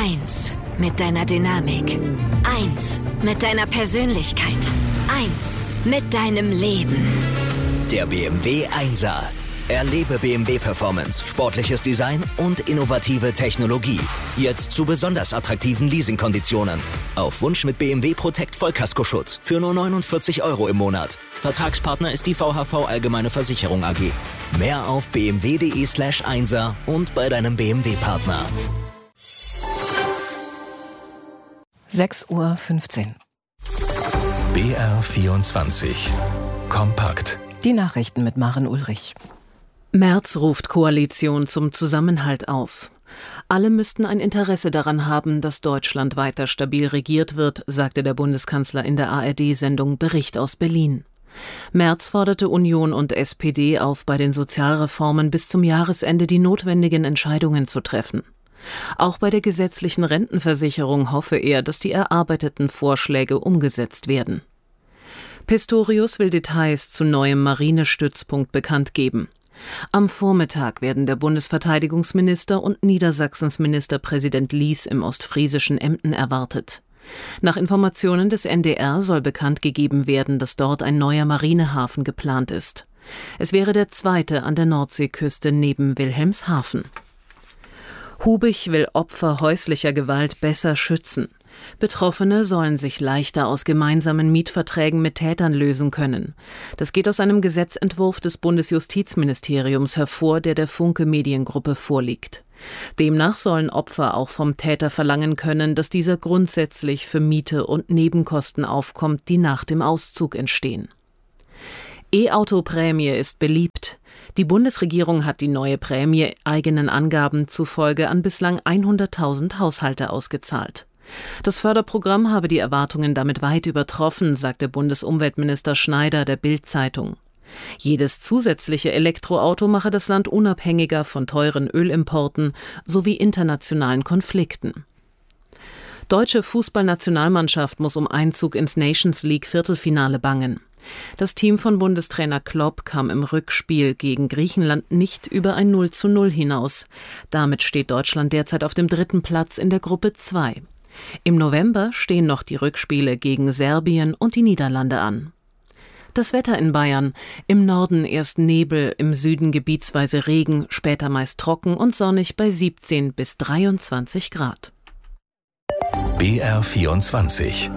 1 mit deiner Dynamik. 1 mit deiner Persönlichkeit. 1 mit deinem Leben. Der BMW 1er. Erlebe BMW Performance, sportliches Design und innovative Technologie. Jetzt zu besonders attraktiven Leasingkonditionen. Auf Wunsch mit BMW Protect Vollkaskoschutz für nur 49 € im Monat. Vertragspartner ist die VHV Allgemeine Versicherung AG. Mehr auf bmw.de/1er und bei deinem BMW-Partner. 6:15 Uhr. BR24 Kompakt. Die Nachrichten mit Maren Ulrich. Merz ruft Koalition zum Zusammenhalt auf. Alle müssten ein Interesse daran haben, dass Deutschland weiter stabil regiert wird, sagte der Bundeskanzler in der ARD-Sendung Bericht aus Berlin. Merz forderte Union und SPD auf, bei den Sozialreformen bis zum Jahresende die notwendigen Entscheidungen zu treffen. Auch bei der gesetzlichen Rentenversicherung hoffe er, dass die erarbeiteten Vorschläge umgesetzt werden. Pistorius will Details zu neuem Marinestützpunkt bekannt geben. Am Vormittag werden der Bundesverteidigungsminister und Niedersachsens Ministerpräsident Lies im ostfriesischen Emden erwartet. Nach Informationen des NDR soll bekannt gegeben werden, dass dort ein neuer Marinehafen geplant ist. Es wäre der zweite an der Nordseeküste neben Wilhelmshaven. Hubich will Opfer häuslicher Gewalt besser schützen. Betroffene sollen sich leichter aus gemeinsamen Mietverträgen mit Tätern lösen können. Das geht aus einem Gesetzentwurf des Bundesjustizministeriums hervor, der Funke Mediengruppe vorliegt. Demnach sollen Opfer auch vom Täter verlangen können, dass dieser grundsätzlich für Miete und Nebenkosten aufkommt, die nach dem Auszug entstehen. E-Auto-Prämie ist beliebt. Die Bundesregierung hat die neue Prämie eigenen Angaben zufolge an bislang 100.000 Haushalte ausgezahlt. Das Förderprogramm habe die Erwartungen damit weit übertroffen, sagte Bundesumweltminister Schneider der Bild-Zeitung. Jedes zusätzliche Elektroauto mache das Land unabhängiger von teuren Ölimporten sowie internationalen Konflikten. Deutsche Fußballnationalmannschaft muss um Einzug ins Nations League Viertelfinale bangen. Das Team von Bundestrainer Klopp kam im Rückspiel gegen Griechenland nicht über ein 0:0 hinaus. Damit steht Deutschland derzeit auf dem 3. Platz in der Gruppe 2. Im November stehen noch die Rückspiele gegen Serbien und die Niederlande an. Das Wetter in Bayern: im Norden erst Nebel, im Süden gebietsweise Regen, später meist trocken und sonnig bei 17 bis 23 Grad. BR24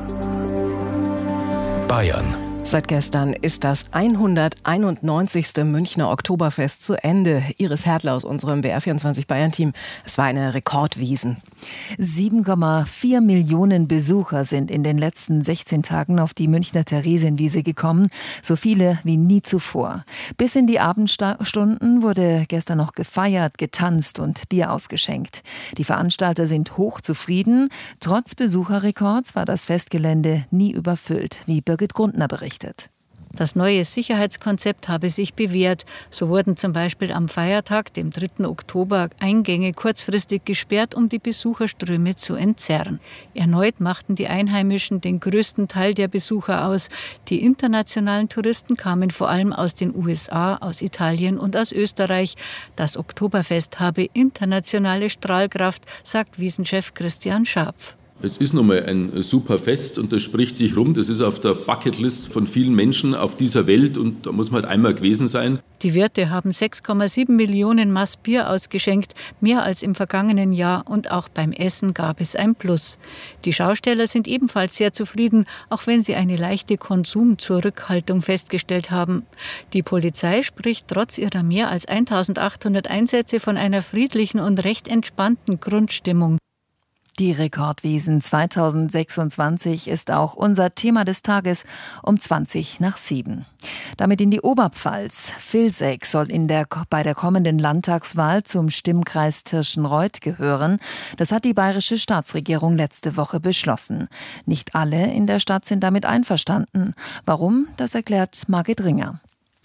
Bayern. Seit gestern ist das 191. Münchner Oktoberfest zu Ende. Iris Hertler aus unserem BR24 Bayern-Team. Es war eine Rekordwiesen. 7,4 Millionen Besucher sind in den letzten 16 Tagen auf die Münchner Theresienwiese gekommen. So viele wie nie zuvor. Bis in die Abendstunden wurde gestern noch gefeiert, getanzt und Bier ausgeschenkt. Die Veranstalter sind hochzufrieden. Trotz Besucherrekords war das Festgelände nie überfüllt, wie Birgit Grundner berichtet. Das neue Sicherheitskonzept habe sich bewährt. So wurden zum Beispiel am Feiertag, dem 3. Oktober, Eingänge kurzfristig gesperrt, um die Besucherströme zu entzerren. Erneut machten die Einheimischen den größten Teil der Besucher aus. Die internationalen Touristen kamen vor allem aus den USA, aus Italien und aus Österreich. Das Oktoberfest habe internationale Strahlkraft, sagt Wiesenchef Christian Scharpf. Es ist nun mal ein super Fest und das spricht sich rum. Das ist auf der Bucketlist von vielen Menschen auf dieser Welt und da muss man halt einmal gewesen sein. Die Wirte haben 6,7 Millionen Maß Bier ausgeschenkt, mehr als im vergangenen Jahr, und auch beim Essen gab es ein Plus. Die Schausteller sind ebenfalls sehr zufrieden, auch wenn sie eine leichte Konsumzurückhaltung festgestellt haben. Die Polizei spricht trotz ihrer mehr als 1.800 Einsätze von einer friedlichen und recht entspannten Grundstimmung. Die Rekordwiesen 2026 ist auch unser Thema des Tages um 6:20. Damit in die Oberpfalz. Vilseck soll bei der kommenden Landtagswahl zum Stimmkreis Tirschenreuth gehören. Das hat die bayerische Staatsregierung letzte Woche beschlossen. Nicht alle in der Stadt sind damit einverstanden. Warum? Das erklärt Margit Ringer.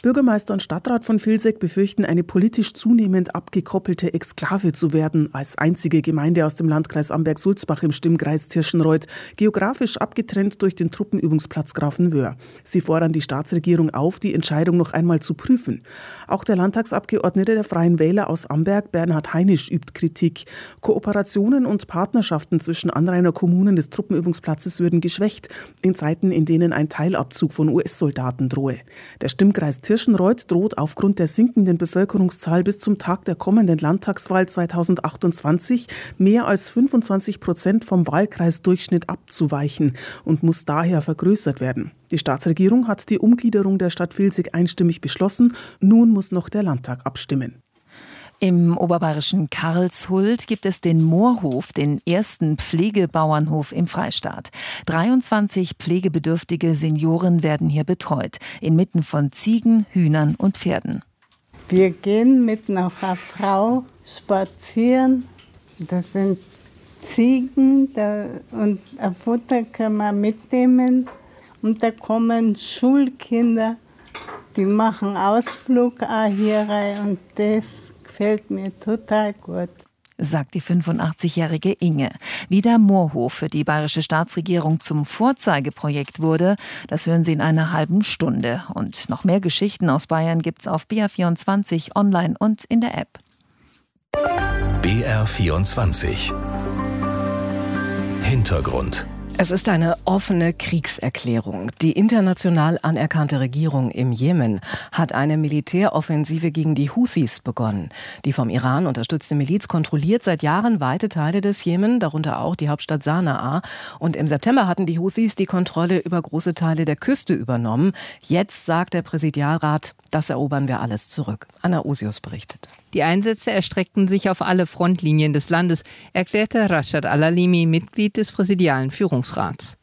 Bürgermeister und Stadtrat von Vilseck befürchten, eine politisch zunehmend abgekoppelte Exklave zu werden, als einzige Gemeinde aus dem Landkreis Amberg-Sulzbach im Stimmkreis Tirschenreuth, geografisch abgetrennt durch den Truppenübungsplatz Grafenwöhr. Sie fordern die Staatsregierung auf, die Entscheidung noch einmal zu prüfen. Auch der Landtagsabgeordnete der Freien Wähler aus Amberg, Bernhard Heinisch, übt Kritik. Kooperationen und Partnerschaften zwischen Anrainerkommunen des Truppenübungsplatzes würden geschwächt, in Zeiten, in denen ein Teilabzug von US-Soldaten drohe. Der Stimmkreis Tirschenreuth droht aufgrund der sinkenden Bevölkerungszahl bis zum Tag der kommenden Landtagswahl 2028 mehr als 25% vom Wahlkreisdurchschnitt abzuweichen und muss daher vergrößert werden. Die Staatsregierung hat die Umgliederung der Stadt Vilseck einstimmig beschlossen. Nun muss noch der Landtag abstimmen. Im oberbayerischen Karlshult gibt es den Moorhof, den ersten Pflegebauernhof im Freistaat. 23 pflegebedürftige Senioren werden hier betreut, inmitten von Ziegen, Hühnern und Pferden. Wir gehen mit einer Frau spazieren. Das sind Ziegen und ein Futter können wir mitnehmen. Und da kommen Schulkinder, die machen Ausflug auch hier rein und das gefällt mir total gut, sagt die 85-jährige Inge. Wie der Moorhof für die bayerische Staatsregierung zum Vorzeigeprojekt wurde, das hören Sie in einer halben Stunde. Und noch mehr Geschichten aus Bayern gibt's auf BR24 online und in der App. BR24 Hintergrund. Es ist eine offene Kriegserklärung. Die international anerkannte Regierung im Jemen hat eine Militäroffensive gegen die Houthis begonnen. Die vom Iran unterstützte Miliz kontrolliert seit Jahren weite Teile des Jemen, darunter auch die Hauptstadt Sanaa. Und im September hatten die Houthis die Kontrolle über große Teile der Küste übernommen. Jetzt sagt der Präsidialrat, das erobern wir alles zurück. Anna Osius berichtet. Die Einsätze erstreckten sich auf alle Frontlinien des Landes, erklärte Rashad Al-Alimi, Mitglied des präsidialen Führungsrats.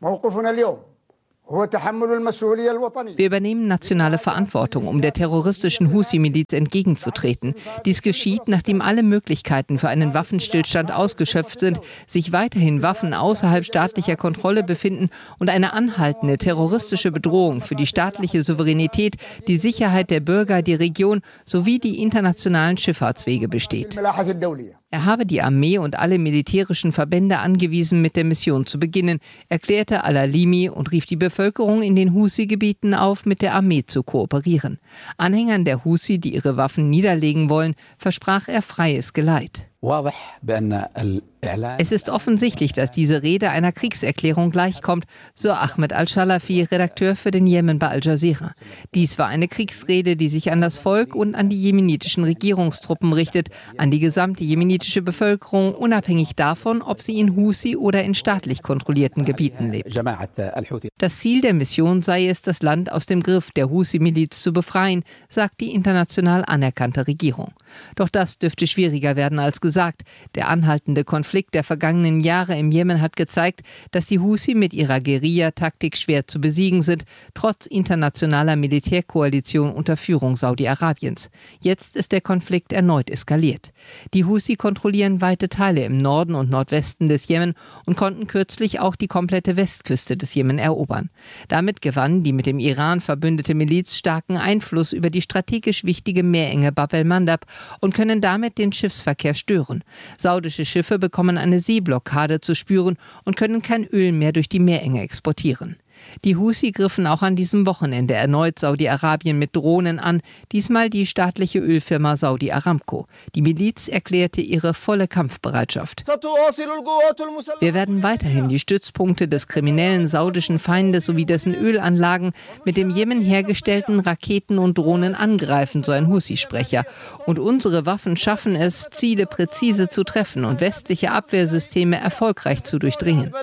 Wir übernehmen nationale Verantwortung, um der terroristischen Husi-Miliz entgegenzutreten. Dies geschieht, nachdem alle Möglichkeiten für einen Waffenstillstand ausgeschöpft sind, sich weiterhin Waffen außerhalb staatlicher Kontrolle befinden und eine anhaltende terroristische Bedrohung für die staatliche Souveränität, die Sicherheit der Bürger, die Region sowie die internationalen Schifffahrtswege besteht. Er habe die Armee und alle militärischen Verbände angewiesen, mit der Mission zu beginnen, erklärte Al-Alimi und rief die Bevölkerung in den Husi-Gebieten auf, mit der Armee zu kooperieren. Anhängern der Husi, die ihre Waffen niederlegen wollen, versprach er freies Geleit. Es ist offensichtlich, dass diese Rede einer Kriegserklärung gleichkommt, so Ahmed Al-Shalafi, Redakteur für den Jemen bei Al Jazeera. Dies war eine Kriegsrede, die sich an das Volk und an die jemenitischen Regierungstruppen richtet, an die gesamte jemenitische Bevölkerung, unabhängig davon, ob sie in Husi oder in staatlich kontrollierten Gebieten lebt. Das Ziel der Mission sei es, das Land aus dem Griff der Husi-Miliz zu befreien, sagt die international anerkannte Regierung. Doch das dürfte schwieriger werden als gesagt. Der anhaltende Konflikt der vergangenen Jahre im Jemen hat gezeigt, dass die Husi mit ihrer Guerilla-Taktik schwer zu besiegen sind, trotz internationaler Militärkoalition unter Führung Saudi-Arabiens. Jetzt ist der Konflikt erneut eskaliert. Die Husi kontrollieren weite Teile im Norden und Nordwesten des Jemen und konnten kürzlich auch die komplette Westküste des Jemen erobern. Damit gewann die mit dem Iran verbündete Miliz starken Einfluss über die strategisch wichtige Meerenge Bab el-Mandab und können damit den Schiffsverkehr stören. Saudische Schiffe bekommen eine Seeblockade zu spüren und können kein Öl mehr durch die Meerenge exportieren. Die Husi griffen auch an diesem Wochenende erneut Saudi-Arabien mit Drohnen an, diesmal die staatliche Ölfirma Saudi Aramco. Die Miliz erklärte ihre volle Kampfbereitschaft. Wir werden weiterhin die Stützpunkte des kriminellen saudischen Feindes sowie dessen Ölanlagen mit dem Jemen hergestellten Raketen und Drohnen angreifen, so ein Husi-Sprecher. Und unsere Waffen schaffen es, Ziele präzise zu treffen und westliche Abwehrsysteme erfolgreich zu durchdringen.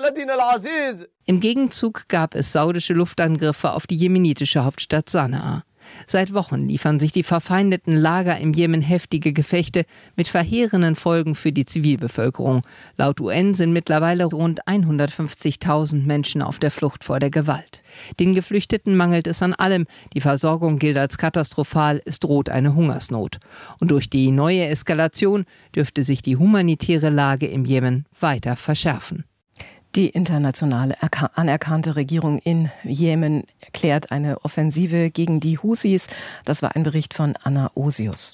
Im Gegenzug gab es saudische Luftangriffe auf die jemenitische Hauptstadt Sanaa. Seit Wochen liefern sich die verfeindeten Lager im Jemen heftige Gefechte mit verheerenden Folgen für die Zivilbevölkerung. Laut UN sind mittlerweile rund 150.000 Menschen auf der Flucht vor der Gewalt. Den Geflüchteten mangelt es an allem. Die Versorgung gilt als katastrophal, es droht eine Hungersnot. Und durch die neue Eskalation dürfte sich die humanitäre Lage im Jemen weiter verschärfen. Die internationale anerkannte Regierung in Jemen erklärt eine Offensive gegen die Houthis. Das war ein Bericht von Anna Osius.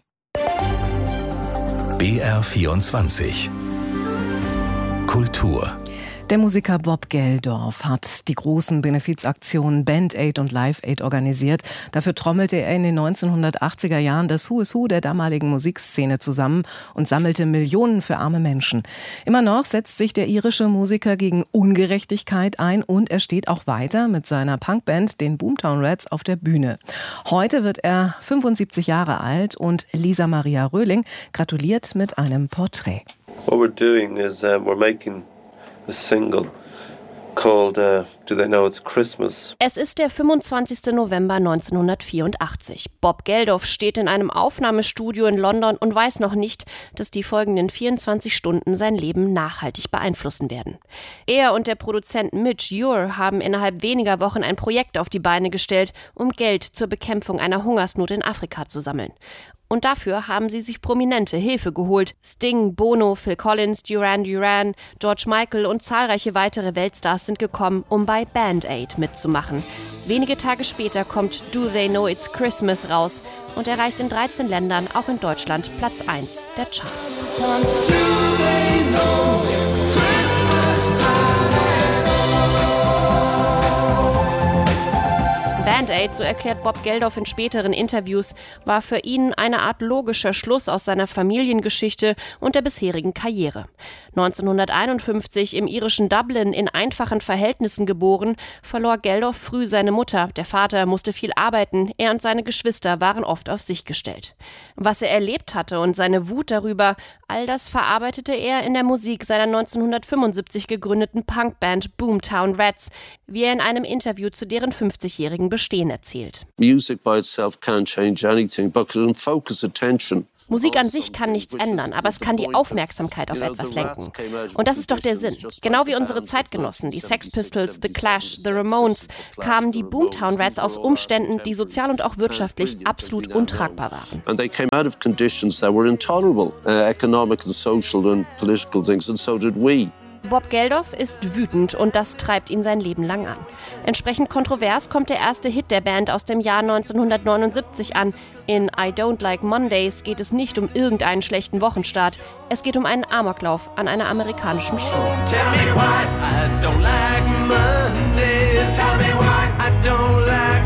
BR24 Kultur. Der Musiker Bob Geldof hat die großen Benefizaktionen Band Aid und Live Aid organisiert. Dafür trommelte er in den 1980er Jahren das Who is Who der damaligen Musikszene zusammen und sammelte Millionen für arme Menschen. Immer noch setzt sich der irische Musiker gegen Ungerechtigkeit ein und er steht auch weiter mit seiner Punkband, den Boomtown Rats, auf der Bühne. Heute wird er 75 Jahre alt und Lisa Maria Röhling gratuliert mit einem Porträt. What we're doing is we're making a single called Do They Know It's Christmas? Es ist der 25. November 1984. Bob Geldof steht in einem Aufnahmestudio in London und weiß noch nicht, dass die folgenden 24 Stunden sein Leben nachhaltig beeinflussen werden. Er und der Produzent Midge Ure haben innerhalb weniger Wochen ein Projekt auf die Beine gestellt, um Geld zur Bekämpfung einer Hungersnot in Afrika zu sammeln. Und dafür haben sie sich prominente Hilfe geholt. Sting, Bono, Phil Collins, Duran Duran, George Michael und zahlreiche weitere Weltstars sind gekommen, um bei Band Aid mitzumachen. Wenige Tage später kommt Do They Know It's Christmas raus und erreicht in 13 Ländern, auch in Deutschland, Platz 1 der Charts. Band Aid, so erklärt Bob Geldof in späteren Interviews, war für ihn eine Art logischer Schluss aus seiner Familiengeschichte und der bisherigen Karriere. 1951 im irischen Dublin in einfachen Verhältnissen geboren, verlor Geldof früh seine Mutter. Der Vater musste viel arbeiten, er und seine Geschwister waren oft auf sich gestellt. Was er erlebt hatte und seine Wut darüber, all das verarbeitete er in der Musik seiner 1975 gegründeten Punkband Boomtown Rats, wie er in einem Interview zu deren 50-jährigen Bestehen erzählt. Music by itself can't change anything, but can focus attention. Musik an sich kann nichts ändern, aber es kann die Aufmerksamkeit auf etwas lenken. Und das ist doch der Sinn. Genau wie unsere Zeitgenossen, die Sex Pistols, The Clash, The Ramones, kamen die Boomtown Rats aus Umständen, die sozial und auch wirtschaftlich absolut untragbar waren. And they came out of conditions that were intolerable, economic and social and political things, and so did we. Bob Geldof ist wütend und das treibt ihn sein Leben lang an. Entsprechend kontrovers kommt der erste Hit der Band aus dem Jahr 1979 an. In I Don't Like Mondays geht es nicht um irgendeinen schlechten Wochenstart. Es geht um einen Amoklauf an einer amerikanischen Schule. Tell me why I don't like Mondays. Tell me why I don't like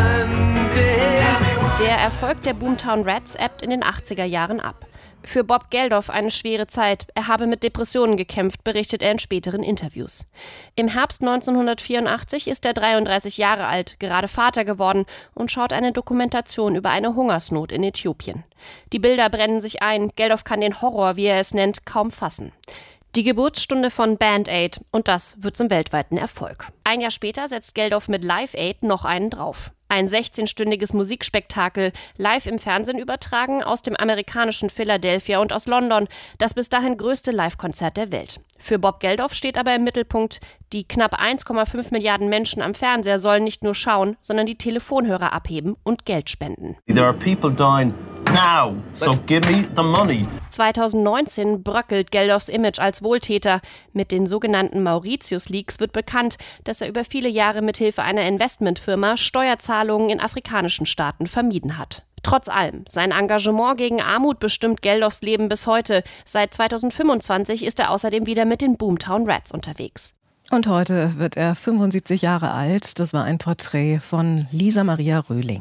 Mondays. Der Erfolg der Boomtown Rats ebbt in den 80er Jahren ab. Für Bob Geldof eine schwere Zeit. Er habe mit Depressionen gekämpft, berichtet er in späteren Interviews. Im Herbst 1984 ist er 33 Jahre alt, gerade Vater geworden und schaut eine Dokumentation über eine Hungersnot in Äthiopien. Die Bilder brennen sich ein. Geldof kann den Horror, wie er es nennt, kaum fassen. Die Geburtsstunde von Band Aid und das wird zum weltweiten Erfolg. Ein Jahr später setzt Geldof mit Live Aid noch einen drauf. Ein 16-stündiges Musikspektakel, live im Fernsehen übertragen aus dem amerikanischen Philadelphia und aus London, das bis dahin größte Live-Konzert der Welt. Für Bob Geldof steht aber im Mittelpunkt, die knapp 1,5 Milliarden Menschen am Fernseher sollen nicht nur schauen, sondern die Telefonhörer abheben und Geld spenden. There are people dying now, so give me the money. 2019 bröckelt Geldofs Image als Wohltäter. Mit den sogenannten Mauritius-Leaks wird bekannt, dass er über viele Jahre mithilfe einer Investmentfirma Steuerzahlungen in afrikanischen Staaten vermieden hat. Trotz allem, sein Engagement gegen Armut bestimmt Geldofs Leben bis heute. Seit 2025 ist er außerdem wieder mit den Boomtown Rats unterwegs. Und heute wird er 75 Jahre alt. Das war ein Porträt von Lisa Maria Röhling.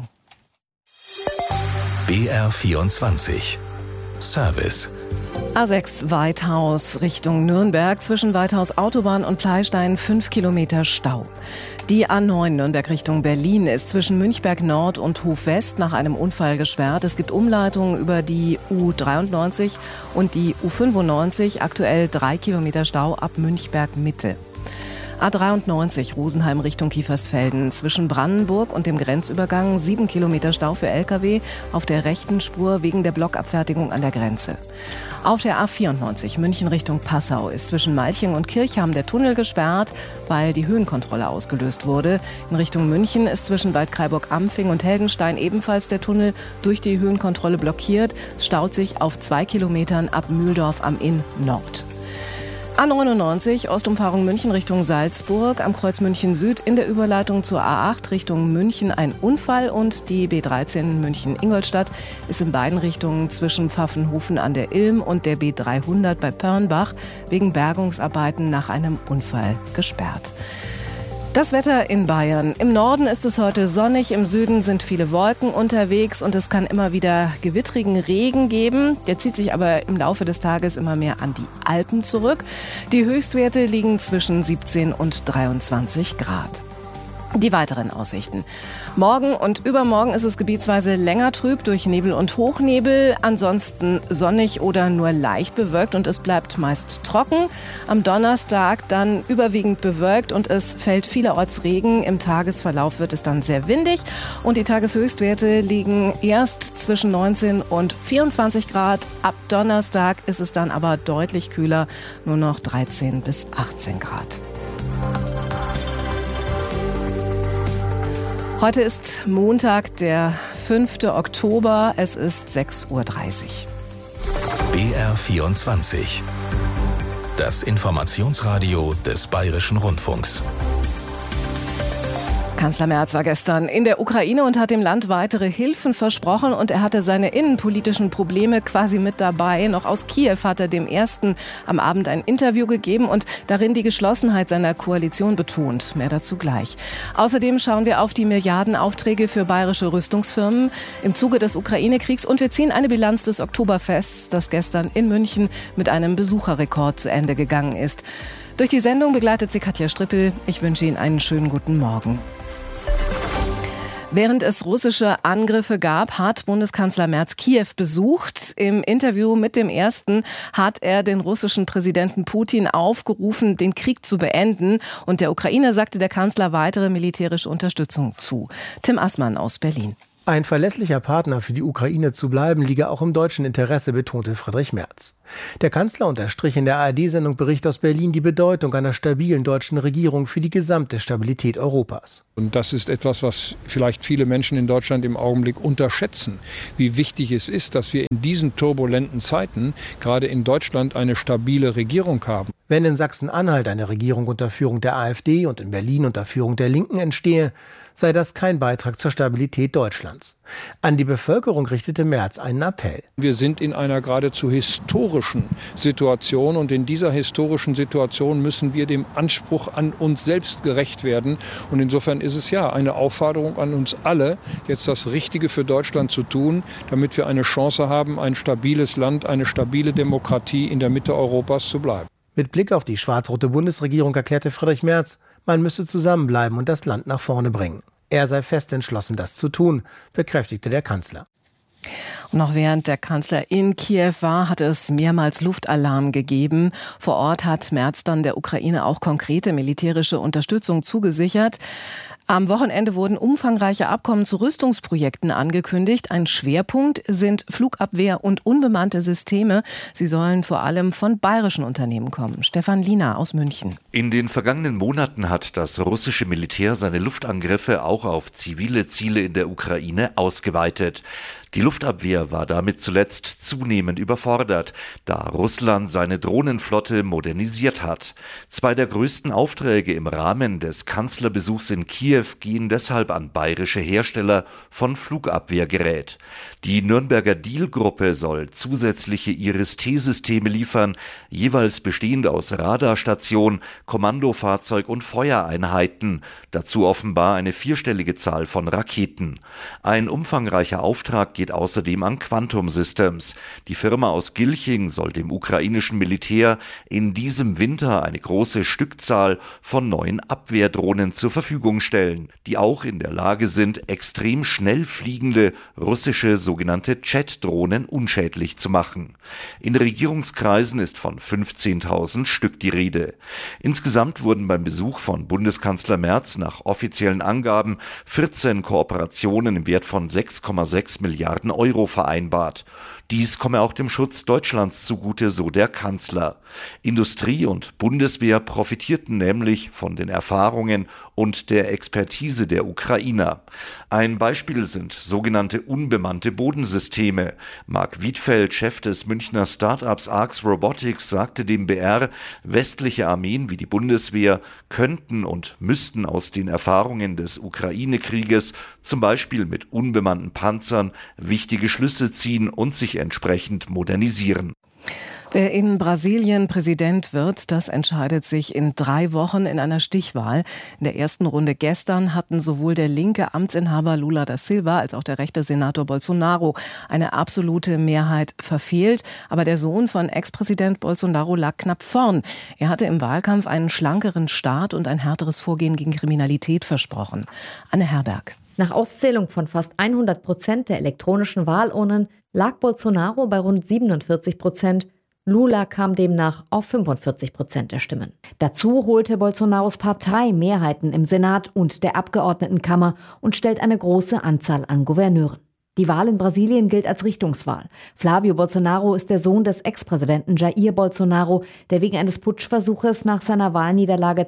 BR24 Service. A6 Weithaus Richtung Nürnberg, zwischen Weithaus Autobahn und Pleystein 5 Kilometer Stau. Die A9 Nürnberg Richtung Berlin ist zwischen Münchberg Nord und Hof West nach einem Unfall gesperrt. Es gibt Umleitungen über die U93 und die U95, aktuell 3 Kilometer Stau ab Münchberg Mitte. A93 Rosenheim Richtung Kiefersfelden, zwischen Brandenburg und dem Grenzübergang 7 Kilometer Stau für Lkw auf der rechten Spur wegen der Blockabfertigung an der Grenze. Auf der A94 München Richtung Passau ist zwischen Malching und Kirchham der Tunnel gesperrt, weil die Höhenkontrolle ausgelöst wurde. In Richtung München ist zwischen Waldkraiburg-Ampfing und Heldenstein ebenfalls der Tunnel durch die Höhenkontrolle blockiert. Es staut sich auf 2 Kilometern ab Mühldorf am Inn Nord. A99, Ostumfahrung München Richtung Salzburg, am Kreuz München Süd in der Überleitung zur A8 Richtung München ein Unfall und die B13 München-Ingolstadt ist in beiden Richtungen zwischen Pfaffenhofen an der Ilm und der B300 bei Pörnbach wegen Bergungsarbeiten nach einem Unfall gesperrt. Das Wetter in Bayern. Im Norden ist es heute sonnig, im Süden sind viele Wolken unterwegs und es kann immer wieder gewittrigen Regen geben. Der zieht sich aber im Laufe des Tages immer mehr an die Alpen zurück. Die Höchstwerte liegen zwischen 17 und 23 Grad. Die weiteren Aussichten. Morgen und übermorgen ist es gebietsweise länger trüb durch Nebel und Hochnebel, ansonsten sonnig oder nur leicht bewölkt und es bleibt meist trocken. Am Donnerstag dann überwiegend bewölkt und es fällt vielerorts Regen. Im Tagesverlauf wird es dann sehr windig und die Tageshöchstwerte liegen erst zwischen 19 und 24 Grad. Ab Donnerstag ist es dann aber deutlich kühler, nur noch 13 bis 18 Grad. Heute ist Montag, der 5. Oktober. Es ist 6:30 Uhr. BR24. Das Informationsradio des Bayerischen Rundfunks. Kanzler Merz war gestern in der Ukraine und hat dem Land weitere Hilfen versprochen und er hatte seine innenpolitischen Probleme quasi mit dabei. Noch aus Kiew hat er dem Ersten am Abend ein Interview gegeben und darin die Geschlossenheit seiner Koalition betont. Mehr dazu gleich. Außerdem schauen wir auf die Milliardenaufträge für bayerische Rüstungsfirmen im Zuge des Ukraine-Kriegs und wir ziehen eine Bilanz des Oktoberfests, das gestern in München mit einem Besucherrekord zu Ende gegangen ist. Durch die Sendung begleitet sie Katja Strippel. Ich wünsche Ihnen einen schönen guten Morgen. Während es russische Angriffe gab, hat Bundeskanzler Merz Kiew besucht. Im Interview mit dem Ersten hat er den russischen Präsidenten Putin aufgerufen, den Krieg zu beenden. Und der Ukraine sagte der Kanzler weitere militärische Unterstützung zu. Tim Assmann aus Berlin. Ein verlässlicher Partner für die Ukraine zu bleiben, liege auch im deutschen Interesse, betonte Friedrich Merz. Der Kanzler unterstrich in der ARD-Sendung Bericht aus Berlin die Bedeutung einer stabilen deutschen Regierung für die gesamte Stabilität Europas. Und das ist etwas, was vielleicht viele Menschen in Deutschland im Augenblick unterschätzen, wie wichtig es ist, dass wir in diesen turbulenten Zeiten gerade in Deutschland eine stabile Regierung haben. Wenn in Sachsen-Anhalt eine Regierung unter Führung der AfD und in Berlin unter Führung der Linken entstehe, sei das kein Beitrag zur Stabilität Deutschlands. An die Bevölkerung richtete Merz einen Appell. Wir sind in einer geradezu historischen Situation und in dieser historischen Situation müssen wir dem Anspruch an uns selbst gerecht werden. Und insofern ist es ja eine Aufforderung an uns alle, jetzt das Richtige für Deutschland zu tun, damit wir eine Chance haben, ein stabiles Land, eine stabile Demokratie in der Mitte Europas zu bleiben. Mit Blick auf die schwarz-rote Bundesregierung erklärte Friedrich Merz, man müsse zusammenbleiben und das Land nach vorne bringen. Er sei fest entschlossen, das zu tun, bekräftigte der Kanzler. Und noch während der Kanzler in Kiew war, hat es mehrmals Luftalarm gegeben. Vor Ort hat Merz dann der Ukraine auch konkrete militärische Unterstützung zugesichert. Am Wochenende wurden umfangreiche Abkommen zu Rüstungsprojekten angekündigt. Ein Schwerpunkt sind Flugabwehr- und unbemannte Systeme. Sie sollen vor allem von bayerischen Unternehmen kommen. Stefan Liener aus München. In den vergangenen Monaten hat das russische Militär seine Luftangriffe auch auf zivile Ziele in der Ukraine ausgeweitet. Die Luftabwehr war damit zuletzt zunehmend überfordert, da Russland seine Drohnenflotte modernisiert hat. Zwei der größten Aufträge im Rahmen des Kanzlerbesuchs in Kiew gehen deshalb an bayerische Hersteller von Flugabwehrgerät. Die Nürnberger Diehl-Gruppe soll zusätzliche Iris-T-Systeme liefern, jeweils bestehend aus Radarstation, Kommandofahrzeug und Feuereinheiten. Dazu offenbar eine vierstellige Zahl von Raketen. Ein umfangreicher Auftrag geht außerdem an Quantum Systems. Die Firma aus Gilching soll dem ukrainischen Militär in diesem Winter eine große Stückzahl von neuen Abwehrdrohnen zur Verfügung stellen, die auch in der Lage sind, extrem schnell fliegende russische sogenannte Jet-Drohnen unschädlich zu machen. In Regierungskreisen ist von 15.000 Stück die Rede. Insgesamt wurden beim Besuch von Bundeskanzler Merz nach offiziellen Angaben 14 Kooperationen im Wert von 6,6 Milliarden Euro vereinbart. vereinbart. Dies komme auch dem Schutz Deutschlands zugute, so der Kanzler. Industrie und Bundeswehr profitierten nämlich von den Erfahrungen und der Expertise der Ukrainer. Ein Beispiel sind sogenannte unbemannte Bodensysteme. Marc Wiedfeld, Chef des Münchner Start-ups Arx Robotics, sagte dem BR, westliche Armeen wie die Bundeswehr könnten und müssten aus den Erfahrungen des Ukraine-Krieges, zum Beispiel mit unbemannten Panzern, wichtige Schlüsse ziehen und sich entsprechend modernisieren. Wer in Brasilien Präsident wird, das entscheidet sich in 3 Wochen in einer Stichwahl. In der ersten Runde gestern hatten sowohl der linke Amtsinhaber Lula da Silva als auch der rechte Senator Bolsonaro eine absolute Mehrheit verfehlt. Aber der Sohn von Ex-Präsident Bolsonaro lag knapp vorn. Er hatte im Wahlkampf einen schlankeren Staat und ein härteres Vorgehen gegen Kriminalität versprochen. Anne Herberg. Nach Auszählung von fast 100% der elektronischen Wahlurnen lag Bolsonaro bei rund 47%. Lula kam demnach auf 45% der Stimmen. Dazu holte Bolsonaros Partei Mehrheiten im Senat und der Abgeordnetenkammer und stellt eine große Anzahl an Gouverneuren. Die Wahl in Brasilien gilt als Richtungswahl. Flávio Bolsonaro ist der Sohn des Ex-Präsidenten Jair Bolsonaro, der wegen eines Putschversuches nach seiner Wahlniederlage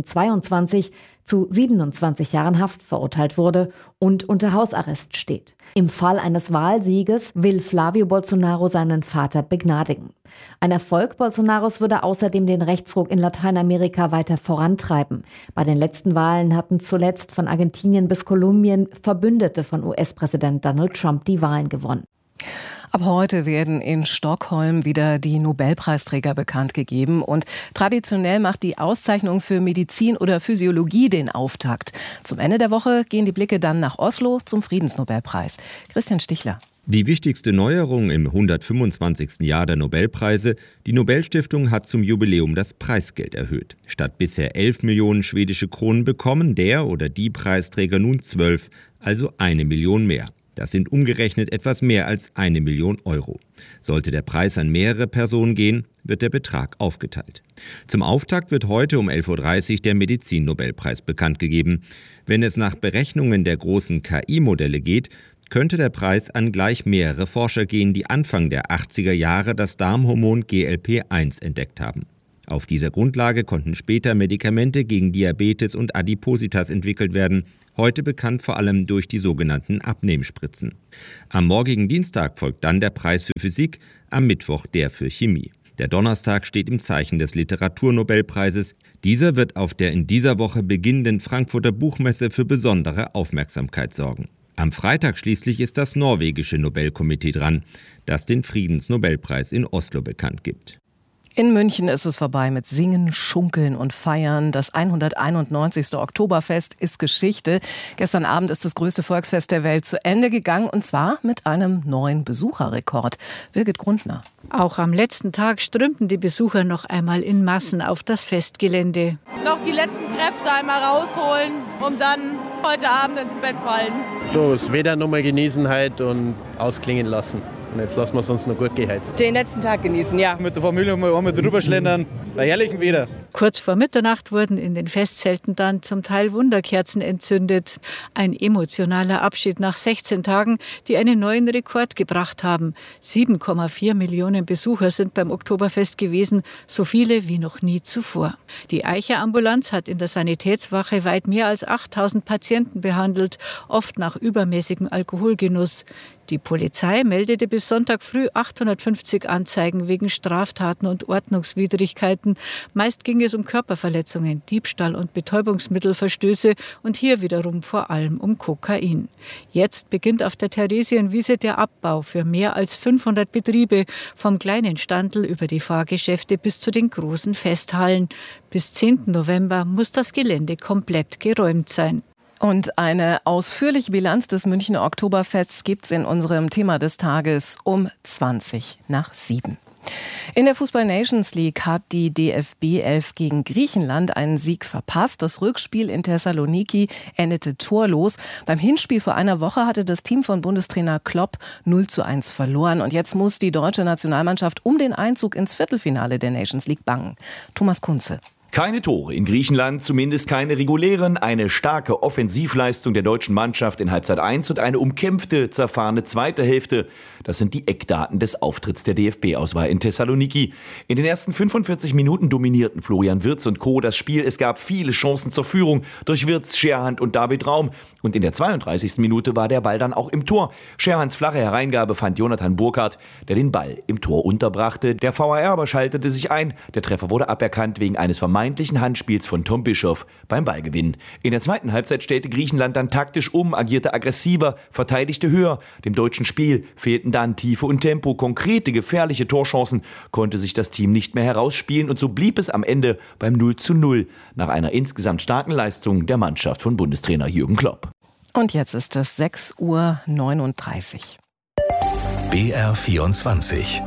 2022 zu 27 Jahren Haft verurteilt wurde und unter Hausarrest steht. Im Fall eines Wahlsieges will Flávio Bolsonaro seinen Vater begnadigen. Ein Erfolg Bolsonaros würde außerdem den Rechtsruck in Lateinamerika weiter vorantreiben. Bei den letzten Wahlen hatten zuletzt von Argentinien bis Kolumbien Verbündete von US-Präsident Donald Trump die Wahlen gewonnen. Ab heute werden in Stockholm wieder die Nobelpreisträger bekannt gegeben. Und traditionell macht die Auszeichnung für Medizin oder Physiologie den Auftakt. Zum Ende der Woche gehen die Blicke dann nach Oslo zum Friedensnobelpreis. Christian Stichler. Die wichtigste Neuerung im 125. Jahr der Nobelpreise: die Nobelstiftung hat zum Jubiläum das Preisgeld erhöht. Statt bisher 11 Millionen schwedische Kronen bekommen der oder die Preisträger nun 12, also 1 Million mehr. Das sind umgerechnet etwas mehr als 1 Million Euro. Sollte der Preis an mehrere Personen gehen, wird der Betrag aufgeteilt. Zum Auftakt wird heute um 11.30 Uhr der Medizin-Nobelpreis bekannt gegeben. Wenn es nach Berechnungen der großen KI-Modelle geht, könnte der Preis an gleich mehrere Forscher gehen, die Anfang der 80er Jahre das Darmhormon GLP-1 entdeckt haben. Auf dieser Grundlage konnten später Medikamente gegen Diabetes und Adipositas entwickelt werden, heute bekannt vor allem durch die sogenannten Abnehmspritzen. Am morgigen Dienstag folgt dann der Preis für Physik, am Mittwoch der für Chemie. Der Donnerstag steht im Zeichen des Literaturnobelpreises. Dieser wird auf der in dieser Woche beginnenden Frankfurter Buchmesse für besondere Aufmerksamkeit sorgen. Am Freitag schließlich ist das norwegische Nobelkomitee dran, das den Friedensnobelpreis in Oslo bekannt gibt. In München ist es vorbei mit Singen, Schunkeln und Feiern. Das 191. Oktoberfest ist Geschichte. Gestern Abend ist das größte Volksfest der Welt zu Ende gegangen, und zwar mit einem neuen Besucherrekord. Birgit Grundner. Auch am letzten Tag strömten die Besucher noch einmal in Massen auf das Festgelände. Noch die letzten Kräfte einmal rausholen, um dann heute Abend ins Bett fallen. So, das Wetter nochmal genießen halt und ausklingen lassen. Und jetzt lassen wir es uns noch gut gehen heute. Den letzten Tag genießen, ja. Mit der Familie mal drüber schlendern, bei herrlichem Wetter. Kurz vor Mitternacht wurden in den Festzelten dann zum Teil Wunderkerzen entzündet. Ein emotionaler Abschied nach 16 Tagen, die einen neuen Rekord gebracht haben. 7,4 Millionen Besucher sind beim Oktoberfest gewesen, so viele wie noch nie zuvor. Die Eicher-Ambulanz hat in der Sanitätswache weit mehr als 8000 Patienten behandelt, oft nach übermäßigem Alkoholgenuss. Die Polizei meldete bis Sonntag früh 850 Anzeigen wegen Straftaten und Ordnungswidrigkeiten. Meist ging es um Körperverletzungen, Diebstahl und Betäubungsmittelverstöße und hier wiederum vor allem um Kokain. Jetzt beginnt auf der Theresienwiese der Abbau für mehr als 500 Betriebe, vom kleinen Standel über die Fahrgeschäfte bis zu den großen Festhallen. Bis 10. November muss das Gelände komplett geräumt sein. Und eine ausführliche Bilanz des Münchner Oktoberfests gibt's in unserem Thema des Tages um 7:20. In der Fußball-Nations League hat die DFB 11 gegen Griechenland einen Sieg verpasst. Das Rückspiel in Thessaloniki endete torlos. Beim Hinspiel vor einer Woche hatte das Team von Bundestrainer Klopp 0:1 verloren. Und jetzt muss die deutsche Nationalmannschaft um den Einzug ins Viertelfinale der Nations League bangen. Thomas Kunze. Keine Tore in Griechenland, zumindest keine regulären, eine starke Offensivleistung der deutschen Mannschaft in Halbzeit 1 und eine umkämpfte, zerfahrene zweite Hälfte. Das sind die Eckdaten des Auftritts der DFB-Auswahl in Thessaloniki. In den ersten 45 Minuten dominierten Florian Wirtz und Co. das Spiel. Es gab viele Chancen zur Führung durch Wirtz, Scherhand und David Raum. Und in der 32. Minute war der Ball dann auch im Tor. Scherhands flache Hereingabe fand Jonathan Burkhardt, der den Ball im Tor unterbrachte. Der VAR aber schaltete sich ein. Der Treffer wurde aberkannt wegen eines vermeintlichen Handspiels von Tom Bischoff beim Ballgewinn. In der zweiten Halbzeit stellte Griechenland dann taktisch um, agierte aggressiver, verteidigte höher. Dem deutschen Spiel fehlten dann Tiefe und Tempo. Konkrete, gefährliche Torchancen konnte sich das Team nicht mehr herausspielen und so blieb es am Ende beim 0:0 nach einer insgesamt starken Leistung der Mannschaft von Bundestrainer Jürgen Klopp. Und jetzt ist es 6:39 Uhr. BR24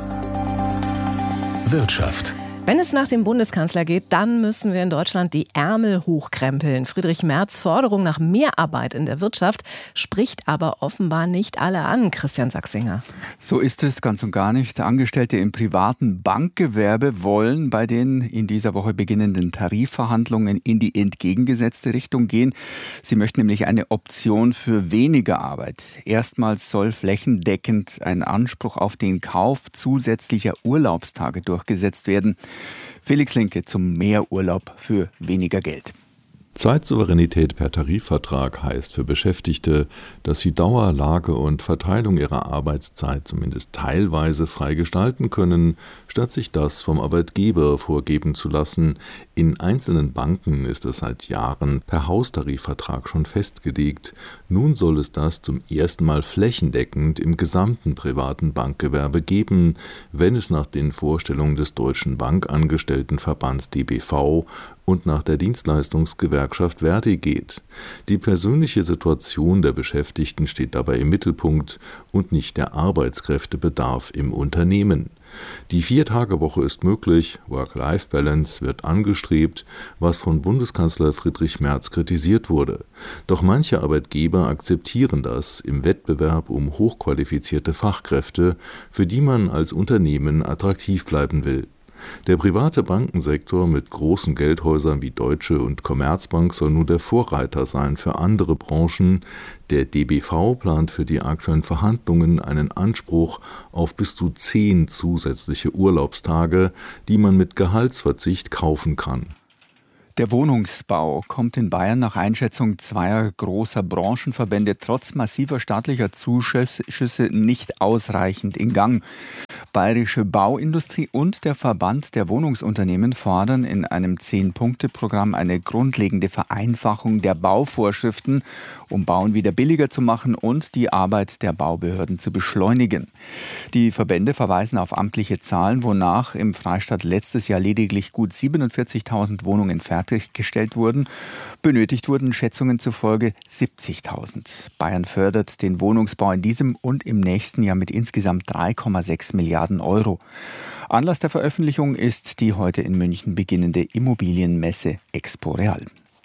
Wirtschaft. Wenn es nach dem Bundeskanzler geht, dann müssen wir in Deutschland die Ärmel hochkrempeln. Friedrich Merz' Forderung nach mehr Arbeit in der Wirtschaft spricht aber offenbar nicht alle an. Christian Sachsinger. So ist es ganz und gar nicht. Angestellte im privaten Bankgewerbe wollen bei den in dieser Woche beginnenden Tarifverhandlungen in die entgegengesetzte Richtung gehen. Sie möchten nämlich eine Option für weniger Arbeit. Erstmals soll flächendeckend ein Anspruch auf den Kauf zusätzlicher Urlaubstage durchgesetzt werden. Felix Linke zum Mehrurlaub für weniger Geld. Zeitsouveränität per Tarifvertrag heißt für Beschäftigte, dass sie Dauer, Lage und Verteilung ihrer Arbeitszeit zumindest teilweise frei gestalten können, statt sich das vom Arbeitgeber vorgeben zu lassen. In einzelnen Banken ist es seit Jahren per Haustarifvertrag schon festgelegt. Nun soll es das zum ersten Mal flächendeckend im gesamten privaten Bankgewerbe geben, wenn es nach den Vorstellungen des Deutschen Bankangestelltenverbands DBV und nach der Dienstleistungsgewerkschaft Verdi geht. Die persönliche Situation der Beschäftigten steht dabei im Mittelpunkt und nicht der Arbeitskräftebedarf im Unternehmen. Die 4-Tage-Woche ist möglich, Work-Life-Balance wird angestrebt, was von Bundeskanzler Friedrich Merz kritisiert wurde. Doch manche Arbeitgeber akzeptieren das im Wettbewerb um hochqualifizierte Fachkräfte, für die man als Unternehmen attraktiv bleiben will. Der private Bankensektor mit großen Geldhäusern wie Deutsche und Commerzbank soll nun der Vorreiter sein für andere Branchen. Der DBV plant für die aktuellen Verhandlungen einen Anspruch auf bis zu 10 zusätzliche Urlaubstage, die man mit Gehaltsverzicht kaufen kann. Der Wohnungsbau kommt in Bayern nach Einschätzung zweier großer Branchenverbände trotz massiver staatlicher Zuschüsse nicht ausreichend in Gang. Bayerische Bauindustrie und der Verband der Wohnungsunternehmen fordern in einem 10-Punkte-Programm eine grundlegende Vereinfachung der Bauvorschriften, um Bauen wieder billiger zu machen und die Arbeit der Baubehörden zu beschleunigen. Die Verbände verweisen auf amtliche Zahlen, wonach im Freistaat letztes Jahr lediglich gut 47.000 Wohnungen fertiggestellt wurden. Benötigt wurden Schätzungen zufolge 70.000. Bayern fördert den Wohnungsbau in diesem und im nächsten Jahr mit insgesamt 3,6 Milliarden Euro. Anlass der Veröffentlichung ist die heute in München beginnende Immobilienmesse Expo Real.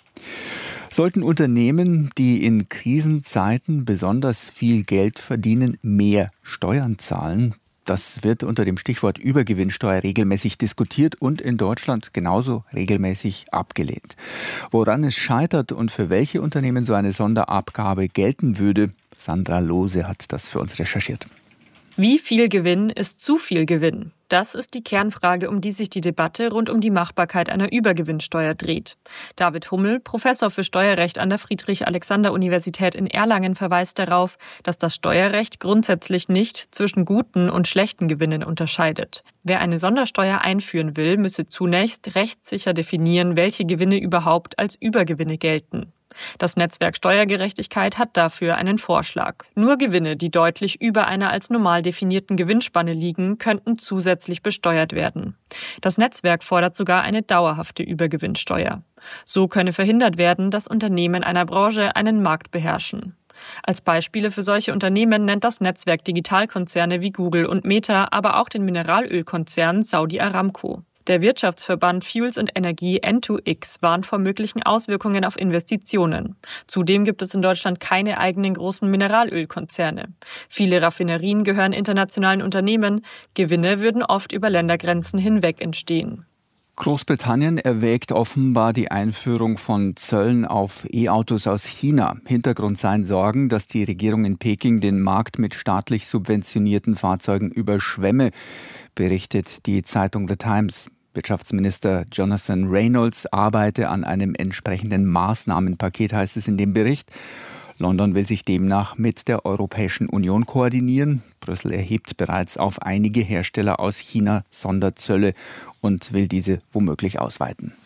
Sollten Unternehmen, die in Krisenzeiten besonders viel Geld verdienen, mehr Steuern zahlen? Das wird unter dem Stichwort Übergewinnsteuer regelmäßig diskutiert und in Deutschland genauso regelmäßig abgelehnt. Woran es scheitert und für welche Unternehmen so eine Sonderabgabe gelten würde, Sandra Lohse hat das für uns recherchiert. Wie viel Gewinn ist zu viel Gewinn? Das ist die Kernfrage, um die sich die Debatte rund um die Machbarkeit einer Übergewinnsteuer dreht. David Hummel, Professor für Steuerrecht an der Friedrich-Alexander-Universität in Erlangen, verweist darauf, dass das Steuerrecht grundsätzlich nicht zwischen guten und schlechten Gewinnen unterscheidet. Wer eine Sondersteuer einführen will, müsse zunächst rechtssicher definieren, welche Gewinne überhaupt als Übergewinne gelten. Das Netzwerk Steuergerechtigkeit hat dafür einen Vorschlag. Nur Gewinne, die deutlich über einer als normal definierten Gewinnspanne liegen, könnten zusätzlich besteuert werden. Das Netzwerk fordert sogar eine dauerhafte Übergewinnsteuer. So könne verhindert werden, dass Unternehmen einer Branche einen Markt beherrschen. Als Beispiele für solche Unternehmen nennt das Netzwerk Digitalkonzerne wie Google und Meta, aber auch den Mineralölkonzern Saudi Aramco. Der Wirtschaftsverband Fuels und Energie N2X warnt vor möglichen Auswirkungen auf Investitionen. Zudem gibt es in Deutschland keine eigenen großen Mineralölkonzerne. Viele Raffinerien gehören internationalen Unternehmen. Gewinne würden oft über Ländergrenzen hinweg entstehen. Großbritannien erwägt offenbar die Einführung von Zöllen auf E-Autos aus China. Hintergrund seien Sorgen, dass die Regierung in Peking den Markt mit staatlich subventionierten Fahrzeugen überschwemme, berichtet die Zeitung The Times. Wirtschaftsminister Jonathan Reynolds arbeite an einem entsprechenden Maßnahmenpaket, heißt es in dem Bericht. London will sich demnach mit der Europäischen Union koordinieren. Brüssel erhebt bereits auf einige Hersteller aus China Sonderzölle und will diese womöglich ausweiten.